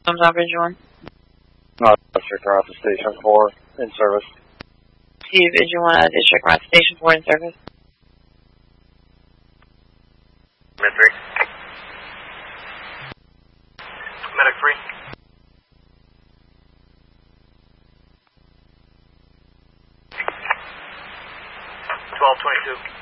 Comes on Bridge 1. District Route to Station 4 in service. Steve, Vision 1, District Route Station 4 in service. Med 3. Medic 3. 1222.